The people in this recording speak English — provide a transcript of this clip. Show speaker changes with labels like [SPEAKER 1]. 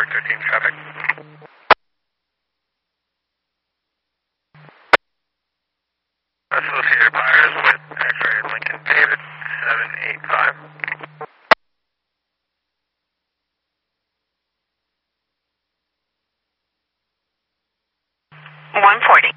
[SPEAKER 1] 13 traffic. Associated buyers with X-ray Lincoln David 785.
[SPEAKER 2] 140.